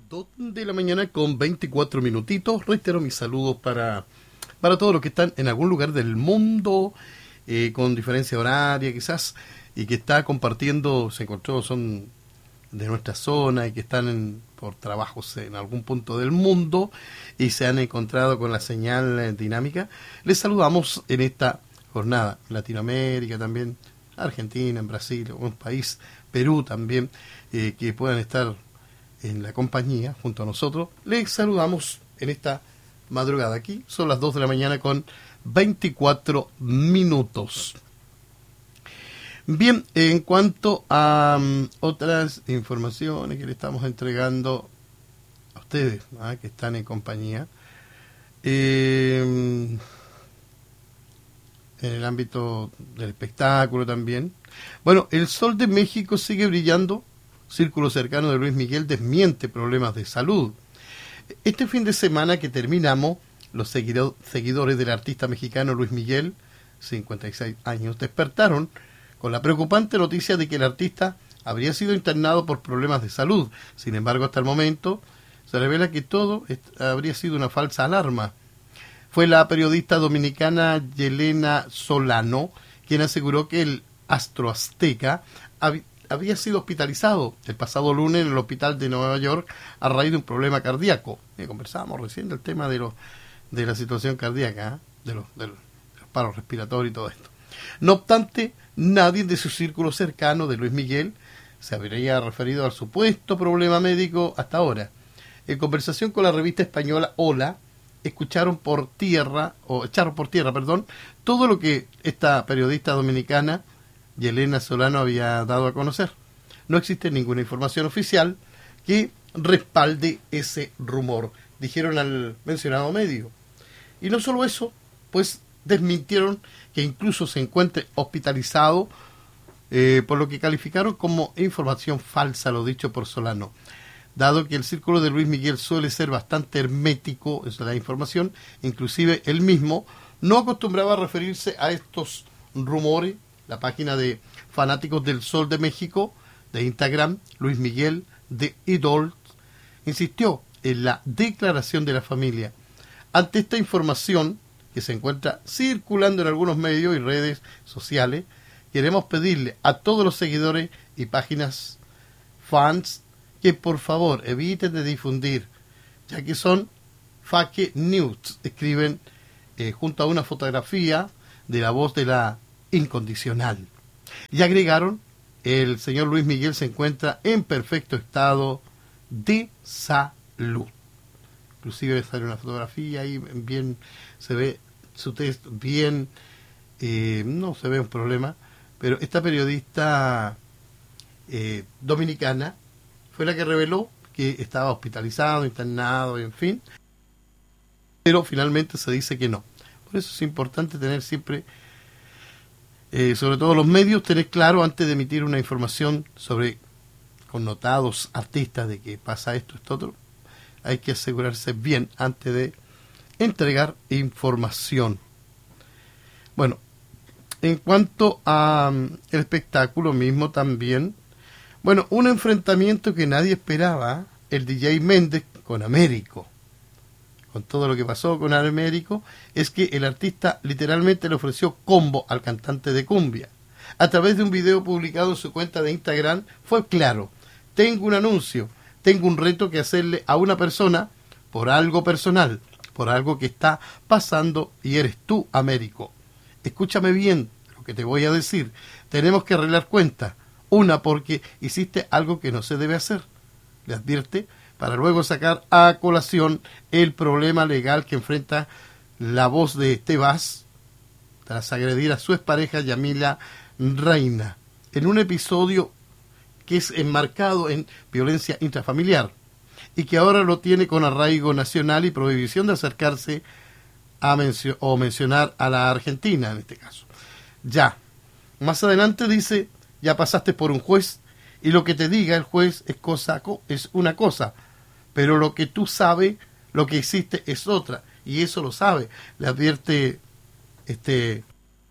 De la mañana con 24 minutitos. Reitero mis saludos para todos los que están en algún lugar del mundo, con diferencia horaria quizás, y que está compartiendo, se encontró, son de nuestra zona y que están por trabajos en algún punto del mundo y se han encontrado con la señal dinámica. Les saludamos en esta jornada. Latinoamérica también, Argentina, en Brasil, un país, Perú también, que puedan estar en la compañía junto a nosotros. Les saludamos en esta madrugada. Aquí son las 2 de la mañana con 24 minutos. Bien, en cuanto a otras informaciones que le estamos entregando a ustedes, que están en compañía, en el ámbito del espectáculo también. Bueno, el Sol de México sigue brillando. Círculo cercano de Luis Miguel desmiente problemas de salud. Este fin de semana que terminamos, los seguidores del artista mexicano Luis Miguel, 56 años, despertaron con la preocupante noticia de que el artista habría sido internado por problemas de salud. Sin embargo, hasta el momento se revela que todo habría sido una falsa alarma. Fue la periodista dominicana Yelena Solano quien aseguró que el astro azteca había sido hospitalizado el pasado lunes en el hospital de Nueva York a raíz de un problema cardíaco. Conversábamos recién del tema de la situación cardíaca, de los paros respiratorios y todo esto. No obstante, nadie de su círculo cercano de Luis Miguel se habría referido al supuesto problema médico hasta ahora. En conversación con la revista española Hola, echaron por tierra, todo lo que esta periodista dominicana Yelena Solano había dado a conocer. No existe ninguna información oficial que respalde ese rumor, dijeron al mencionado medio. Y no solo eso, pues desmintieron que incluso se encuentre hospitalizado, por lo que calificaron como información falsa lo dicho por Solano. Dado que el círculo de Luis Miguel suele ser bastante hermético en la información, inclusive él mismo no acostumbraba a referirse a estos rumores. La página de fanáticos del Sol de México de Instagram, Luis Miguel de Idol, insistió en la declaración de la familia. Ante esta información que se encuentra circulando en algunos medios y redes sociales, queremos pedirle a todos los seguidores y páginas fans que por favor eviten de difundir, ya que son fake news, escriben junto a una fotografía de la voz de la incondicional. Y agregaron, el señor Luis Miguel se encuentra en perfecto estado de salud. Inclusive sale una fotografía y bien se ve su test bien, no se ve un problema, pero esta periodista dominicana fue la que reveló que estaba hospitalizado, internado, en fin, pero finalmente se dice que no. Por eso es importante tener siempre, sobre todo los medios, tener claro antes de emitir una información sobre connotados artistas de que pasa esto, otro. Hay que asegurarse bien antes de entregar información. Bueno, en cuanto a el espectáculo mismo también, bueno, un enfrentamiento que nadie esperaba, el DJ Méndez con Américo. Con todo lo que pasó con Américo, es que el artista literalmente le ofreció combo al cantante de cumbia. A través de un video publicado en su cuenta de Instagram, fue claro: tengo un anuncio, tengo un reto que hacerle a una persona por algo personal, por algo que está pasando, y eres tú, Américo. Escúchame bien lo que te voy a decir. Tenemos que arreglar cuentas. Una, porque hiciste algo que no se debe hacer, le advierte, para luego sacar a colación el problema legal que enfrenta la voz de Tebas tras agredir a su expareja Yamila Reina en un episodio que es enmarcado en violencia intrafamiliar y que ahora lo tiene con arraigo nacional y prohibición de acercarse a mencionar a la Argentina en este caso. Ya, más adelante dice: ya pasaste por un juez y lo que te diga el juez es una cosa, pero lo que tú sabes, lo que hiciste es otra, y eso lo sabe, le advierte este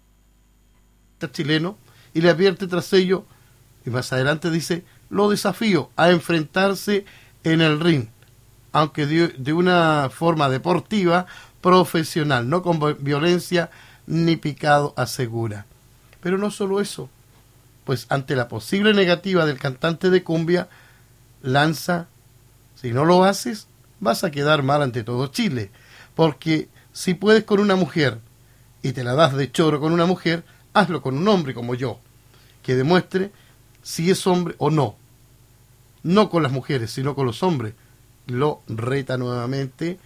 chileno, y le advierte tras ello, y más adelante dice: lo desafío a enfrentarse en el ring, aunque de una forma deportiva, profesional, no con violencia ni picado, asegura. Pero no solo eso, pues ante la posible negativa del cantante de cumbia, lanza: si no lo haces, vas a quedar mal ante todo Chile, porque si puedes con una mujer y te la das de choro con una mujer, hazlo con un hombre como yo, que demuestre si es hombre o no. No con las mujeres, sino con los hombres. Lo reta nuevamente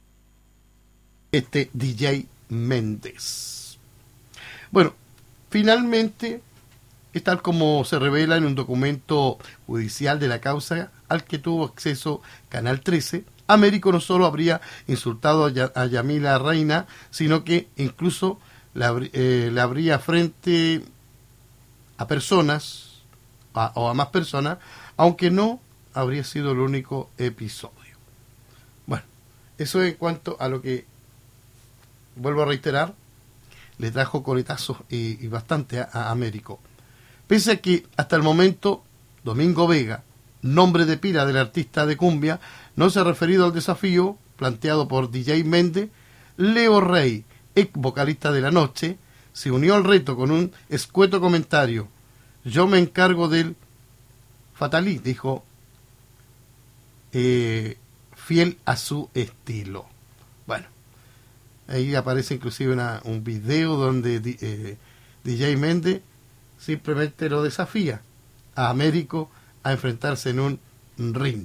este DJ Méndez. Bueno, finalmente, es tal como se revela en un documento judicial de la causa al que tuvo acceso Canal 13, Américo no solo habría insultado a Yamila Reina, sino que incluso le habría frente a personas, o a más personas, aunque no habría sido el único episodio. Bueno, eso en cuanto a lo que, vuelvo a reiterar, le trajo coletazos y bastante a Américo. Pese a que hasta el momento Domingo Vega, nombre de pila del artista de cumbia, no se ha referido al desafío planteado por DJ Méndez, Leo Rey, ex vocalista de La Noche, se unió al reto con un escueto comentario: yo me encargo del Fatalí, dijo, fiel a su estilo. Bueno, ahí aparece inclusive un video donde DJ Méndez simplemente lo desafía a Américo a enfrentarse en un ring.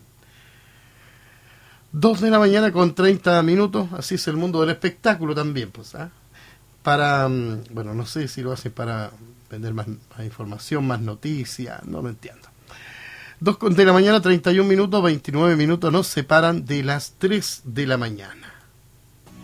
2 de la mañana con 30 minutos, así es el mundo del espectáculo también, pues, ¿ah? Para, bueno, no sé si lo hacen para vender más información, más noticias, no lo entiendo. 2 de la mañana, 31 minutos, 29 minutos nos separan de las 3 de la mañana.